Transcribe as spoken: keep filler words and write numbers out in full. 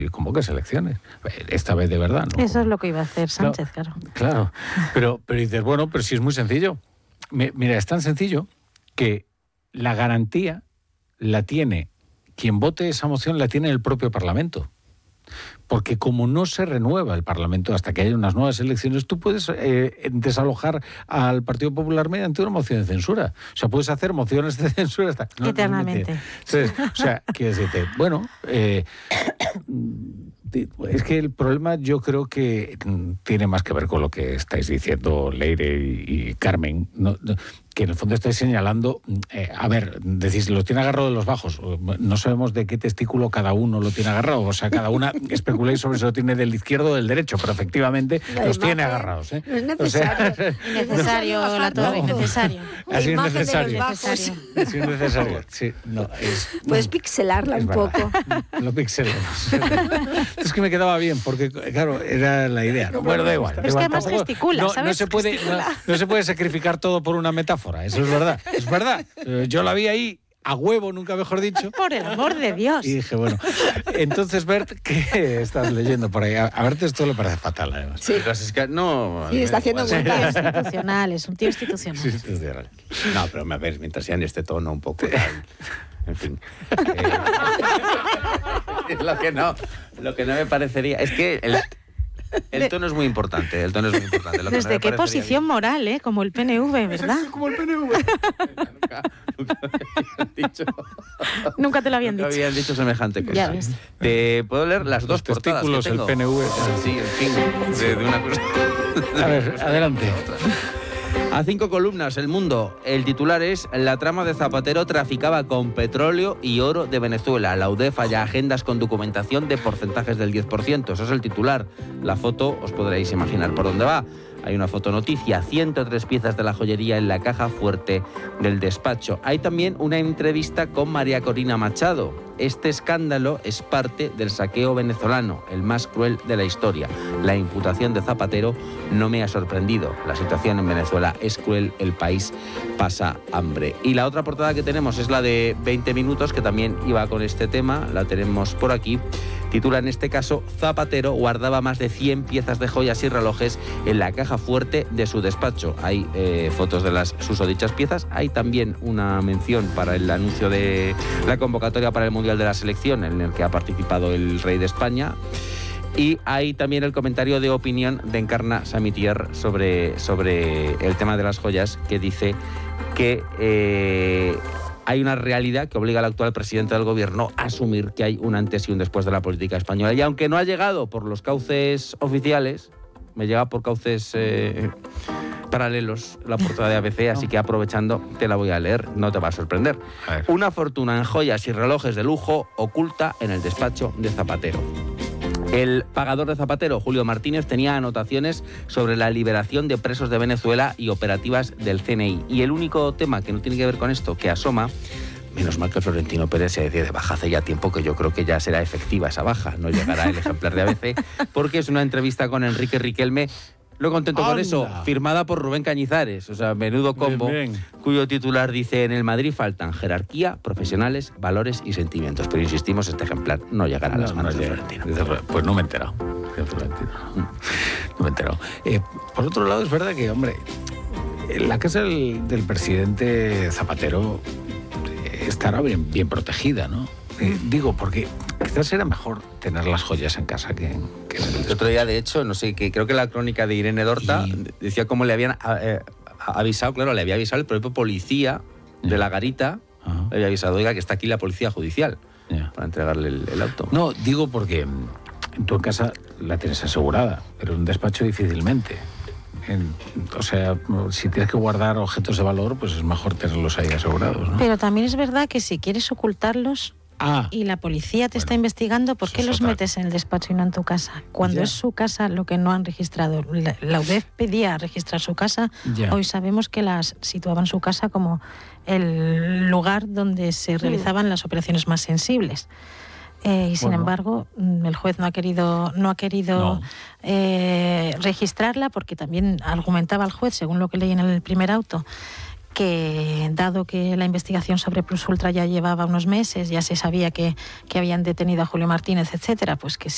y convoques elecciones. Esta vez de verdad, ¿no? Eso es lo que iba a hacer Sánchez, claro. Claro, claro. Pero, pero dices, bueno, pero sí es muy sencillo. Mira, es tan sencillo que la garantía la tiene, quien vote esa moción la tiene el propio Parlamento. Porque como no se renueva el Parlamento hasta que haya unas nuevas elecciones, tú puedes eh, desalojar al Partido Popular mediante una moción de censura. O sea, puedes hacer mociones de censura hasta... No, eternamente. ¿Sabes? O sea, quiero decirte, bueno, eh, es que el problema yo creo que tiene más que ver con lo que estáis diciendo Leire y, y Carmen, no, no, que en el fondo estáis señalando, eh, a ver, decís, los tiene agarrado de los bajos. No sabemos de qué testículo cada uno lo tiene agarrado. O sea, cada una especuláis sobre si lo tiene del izquierdo o del derecho, pero efectivamente la los tiene imagen, agarrados. ¿eh? No es necesario. O sea, innecesario, la torre, no. innecesario. Ha sido imagen de los innecesario. bajos. Ha sido innecesario. Sí, no, es, Puedes pixelarla es un verdad. poco. Lo pixelamos. Es que me quedaba bien, porque, claro, era la idea. ¿no? Bueno, da igual. Pero da es que igual, además tampoco- gesticula, no, ¿sabes? No se, puede, no, no se puede sacrificar todo por una metáfora, eso es verdad. Es verdad. Eh, Yo la vi ahí a huevo, nunca mejor dicho. Por el amor de Dios. Y dije, bueno, entonces, Bert, ¿qué estás leyendo por ahí? A, a Bert esto le parece fatal, además. Sí. Pero es que no... Sí, está haciendo igual- un Es institucional, es un tío institucional. Sí, sí, sí. No, pero a ver, mientras sea en este tono un poco tal, en fin. Eh, lo que no, lo que no me parecería es que el, el tono es muy importante, el tono es muy importante. Lo que no ¿Desde me qué parecería posición moral, eh? Como el P N V, ¿verdad? Como el P N V. bien- nunca, nunca me habían dicho, Nunca te lo habían nunca dicho. habían dicho semejante cosa. Ya ves. Te puedo leer las dos Los portadas que testículos, el tengo. P N V. Sí, en fin, de, de una cosa. A ver, adelante. A cinco columnas, El Mundo. El titular es: la trama de Zapatero traficaba con petróleo y oro de Venezuela. La U D E falla agendas con documentación de porcentajes del diez por ciento. Eso es el titular. La foto, os podréis imaginar por dónde va. Hay una fotonoticia, ciento tres piezas de la joyería en la caja fuerte del despacho. Hay también una entrevista con María Corina Machado. Este escándalo es parte del saqueo venezolano, el más cruel de la historia. La imputación de Zapatero no me ha sorprendido. La situación en Venezuela es cruel, el país pasa hambre. Y la otra portada que tenemos es la de veinte minutos, que también iba con este tema, la tenemos por aquí. Titula en este caso: Zapatero guardaba más de cien piezas de joyas y relojes en la caja fuerte de su despacho. Hay eh, fotos de las susodichas piezas. Hay también una mención para el anuncio de la convocatoria para el Mundial de la Selección, en el que ha participado el rey de España. Y hay también el comentario de opinión de Encarna Samitier sobre, sobre el tema de las joyas, que dice que eh, hay una realidad que obliga al actual presidente del gobierno a asumir que hay un antes y un después de la política española. Y aunque no ha llegado por los cauces oficiales, me llega por cauces eh, paralelos la portada de A B C, así que aprovechando te la voy a leer, no te va a sorprender. A ver. Una fortuna en joyas y relojes de lujo oculta en el despacho de Zapatero. El pagador de Zapatero, Julio Martínez, tenía anotaciones sobre la liberación de presos de Venezuela y operativas del C N I. Y el único tema que no tiene que ver con esto, que asoma, menos mal que Florentino Pérez se decide de baja hace ya tiempo, que yo creo que ya será efectiva esa baja, no llegará el ejemplar de A B C, porque es una entrevista con Enrique Riquelme. Lo contento con ¡Anda! eso, firmada por Rubén Cañizares, o sea, menudo combo, Bien, bien. cuyo titular dice: en el Madrid faltan jerarquía, profesionales, valores y sentimientos. Pero insistimos, este ejemplar no llegará a las No, manos no de llega. Florentino. Dice Flor- Pues no me he enterado. Dice Florentino. No me he enterado. Eh, por otro lado, es verdad que, hombre, la casa del, del presidente Zapatero eh, estará bien, bien protegida, ¿no? Eh, digo, porque quizás era mejor tener las joyas en casa que, que en el El otro día, de hecho, no sé, que creo que la crónica de Irene Dorta Y- decía cómo le habían eh, avisado, claro, le había avisado el propio policía de la garita, Ajá. le había avisado: oiga, que está aquí la policía judicial, Ya. para entregarle el, el auto. No, digo porque mm, tú en casa la tienes asegurada, pero en un despacho difícilmente. En- o sea, si tienes que guardar objetos de valor, pues es mejor tenerlos ahí asegurados, ¿no? Pero también es verdad que si quieres ocultarlos Ah, y la policía te Bueno, está investigando, ¿por eso qué es los otra. metes en el despacho y no en tu casa? Cuando Ya. es su casa lo que no han registrado. La, la U D E F pedía registrar su casa. Ya. Hoy sabemos que las situaban su casa como el lugar donde se realizaban las operaciones más sensibles. Eh, y sin Bueno. embargo, mm, el juez no ha querido, no ha querido No. eh, registrarla, porque también argumentaba el juez, según lo que leí en el primer auto, que dado que la investigación sobre Plus Ultra ya llevaba unos meses, ya se sabía que, que habían detenido a Julio Martínez, etcétera, pues que si